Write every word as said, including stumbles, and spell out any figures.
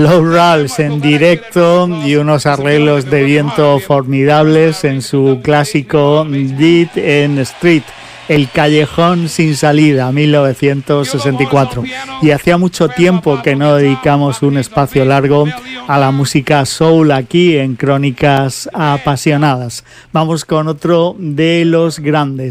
Lou Rawls en directo y unos arreglos de viento formidables en su clásico Dead End Street, El Callejón Sin Salida, mil novecientos sesenta y cuatro. Y hacía mucho tiempo que no dedicamos un espacio largo a la música soul aquí en Crónicas Apasionadas. Vamos con otro de los grandes.